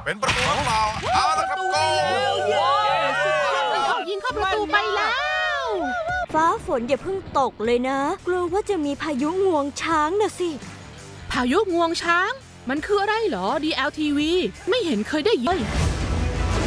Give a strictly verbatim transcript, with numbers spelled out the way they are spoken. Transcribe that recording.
เป็นประตูหรือเปล่าเอาละครับโกยิงเข้าประตูไปแล้วฟ้าฝนอย่าเพิ่งตกเลยนะกลัวว่าจะมีพายุงวงช้างน่ะสิพายุงวงช้างมันคืออะไรเหรอ ดี แอล ที วี ไม่เห็นเคยได้ยิน